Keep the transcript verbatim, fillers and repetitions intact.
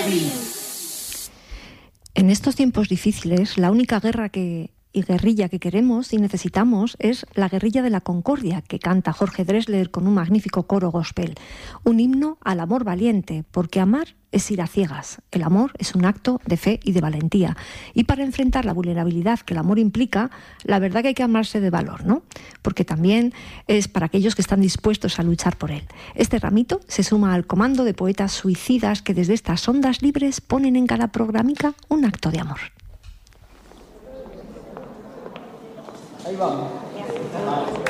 En estos tiempos difíciles, la única guerra que, y guerrilla que queremos y necesitamos es la guerrilla de la concordia, que canta Jorge Drexler con un magnífico coro gospel. Un himno al amor valiente, porque amar es ir a ciegas. El amor es un acto de fe y de valentía. Y para enfrentar la vulnerabilidad que el amor implica, la verdad que hay que amarse de valor, ¿no? Porque también es para aquellos que están dispuestos a luchar por él. Este ramito se suma al comando de poetas suicidas que desde estas ondas libres ponen en cada programica un acto de amor. Ahí vamos.